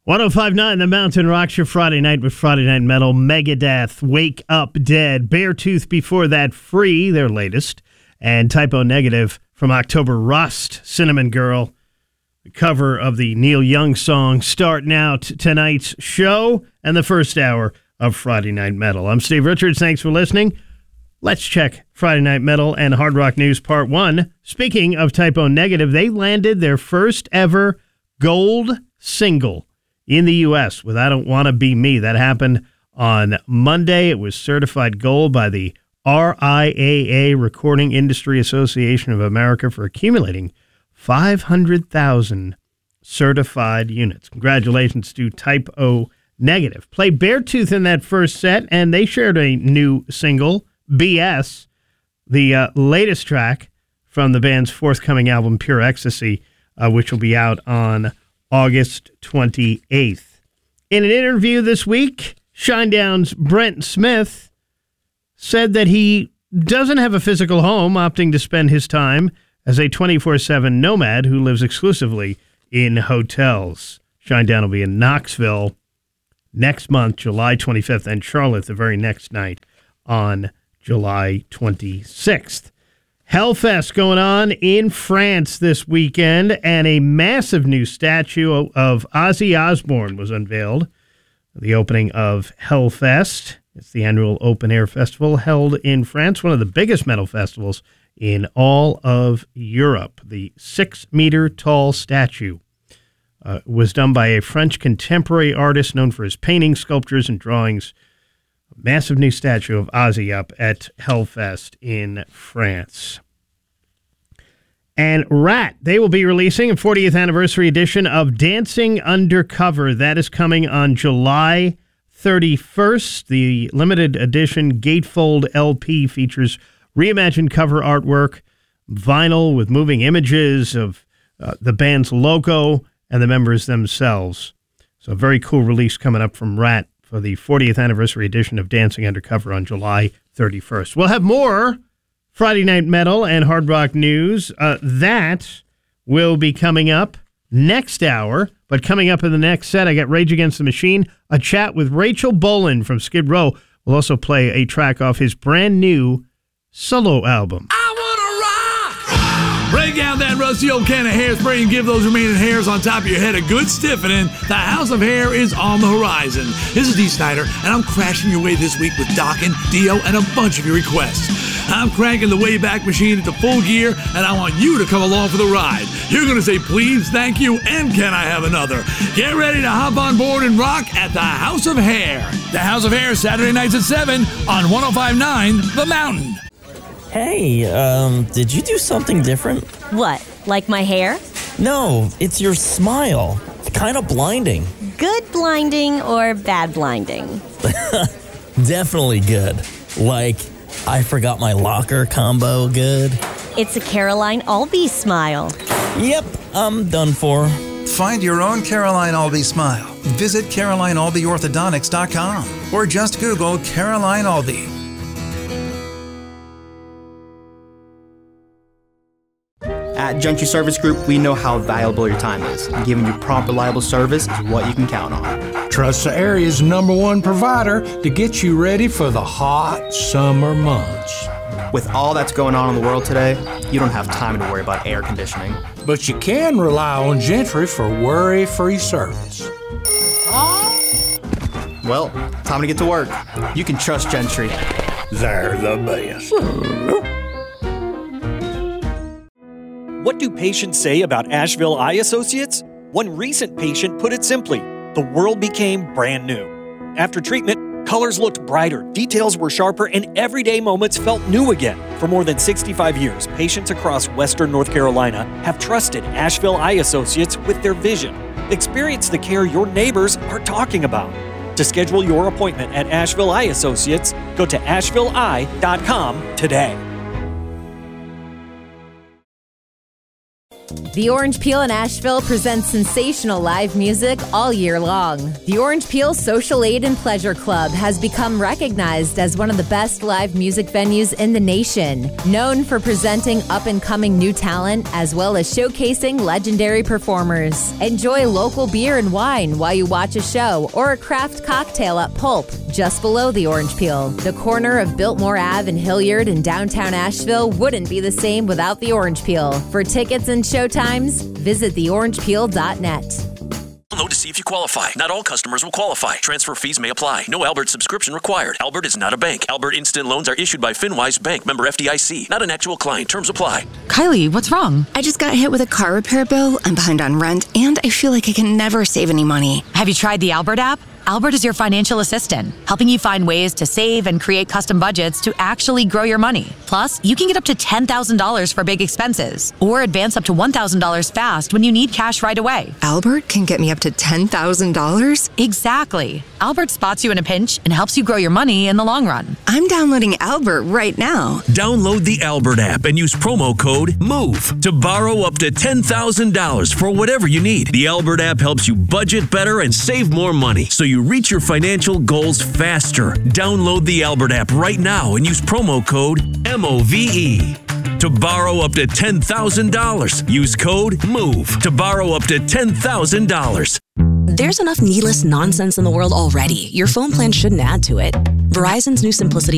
105.9 The Mountain rocks your Friday night with Friday Night Metal. Megadeth, Wake Up Dead. Beartooth before that, Free, their latest. And Type O Negative from October, Rust, Cinnamon Girl. The cover of the Neil Young song starting out tonight's show and the first hour of Friday Night Metal. I'm Steve Richards. Thanks for listening. Let's check Friday Night Metal and Hard Rock News Part 1. Speaking of Type O Negative, they landed their first ever gold single in the U.S. with I Don't Wanna Be Me. That happened on Monday. It was certified gold by the RIAA, Recording Industry Association of America, for accumulating 500,000 certified units. Congratulations to Type O Negative. Played Beartooth in that first set, and they shared a new single, BS, the latest track from the band's forthcoming album, Pure Ecstasy, which will be out on August 28th. In an interview this week, Shinedown's Brent Smith said that he doesn't have a physical home, opting to spend his time as a 24/7 nomad who lives exclusively in hotels. Shinedown will be in Knoxville next month, July 25th, and Charlotte the very next night on July 26th. Hellfest going on in France this weekend, and a massive new statue of Ozzy Osbourne was unveiled at the opening of Hellfest. It's the annual open-air festival held in France, one of the biggest metal festivals in all of Europe. The 6-meter-tall statue was done by a French contemporary artist known for his paintings, sculptures, and drawings. A massive new statue of Ozzy up at Hellfest in France. And Rat, they will be releasing a 40th anniversary edition of Dancing Undercover. That is coming on July 31st. The limited edition gatefold LP features reimagined cover artwork, vinyl with moving images of the band's logo and the members themselves. So a very cool release coming up from Rat for the 40th anniversary edition of Dancing Undercover on July 31st. We'll have more Friday Night Metal and Hard Rock News. That will be coming up next hour. But coming up in the next set, I got Rage Against the Machine, a chat with Rachel Bolan from Skid Row. We'll also play a track off his brand new solo album. Break out that rusty old can of hairspray and give those remaining hairs on top of your head a good stiffening. The House of Hair is on the horizon. This is Dee Snider, and I'm crashing your way this week with Dokken, Dio, and a bunch of your requests. I'm cranking the Wayback Machine into full gear, and I want you to come along for the ride. You're going to say please, thank you, and can I have another? Get ready to hop on board and rock at the House of Hair. The House of Hair, Saturday nights at 7 on 105.9 The Mountain. Hey, did you do something different? What, like my hair? No, it's your smile. It's kind of blinding. Good blinding or bad blinding? Definitely good. Like, I forgot my locker combo good. It's a Caroline Albee smile. Yep, I'm done for. Find your own Caroline Albee smile. Visit CarolineAlbeeOrthodontics.com or just Google Caroline Albee. At Gentry Service Group, we know how valuable your time is. Giving you prompt, reliable service is what you can count on. Trust the area's #1 provider to get you ready for the hot summer months. With all that's going on in the world today, you don't have time to worry about air conditioning. But you can rely on Gentry for worry-free service. Well, time to get to work. You can trust Gentry. They're the best. What do patients say about Asheville Eye Associates? One recent patient put it simply, the world became brand new. After treatment, colors looked brighter, details were sharper, and everyday moments felt new again. For more than 65 years, patients across Western North Carolina have trusted Asheville Eye Associates with their vision. Experience the care your neighbors are talking about. To schedule your appointment at Asheville Eye Associates, go to ashevilleeye.com today. The Orange Peel in Asheville presents sensational live music all year long. The Orange Peel Social Aid and Pleasure Club has become recognized as one of the best live music venues in the nation, known for presenting up-and-coming new talent as well as showcasing legendary performers. Enjoy local beer and wine while you watch a show or a craft cocktail at Pulp, just below the Orange Peel. The corner of Biltmore Ave and Hilliard in downtown Asheville wouldn't be the same without the Orange Peel. For tickets and showtimes, visit theorangepeel.net. Download to see if you qualify. Not all customers will qualify. Transfer fees may apply. No Albert subscription required. Albert is not a bank. Albert Instant Loans are issued by FinWise Bank, member FDIC. Not an actual client. Terms apply. Kylie, what's wrong? I just got hit with a car repair bill. I'm behind on rent, and I feel like I can never save any money. Have you tried the Albert app? Albert is your financial assistant, helping you find ways to save and create custom budgets to actually grow your money. Plus, you can get up to $10,000 for big expenses or advance up to $1,000 fast when you need cash right away. Albert can get me up to $10,000? Exactly. Albert spots you in a pinch and helps you grow your money in the long run. I'm downloading Albert right now. Download the Albert app and use promo code MOVE to borrow up to $10,000 for whatever you need. The Albert app helps you budget better and save more money so you reach your financial goals faster. Download the Albert app right now and use promo code MOVE to borrow up to $10,000. Use code MOVE to borrow up to $10,000. There's enough needless nonsense in the world already. Your phone plan shouldn't add to it. Verizon's new Simplicity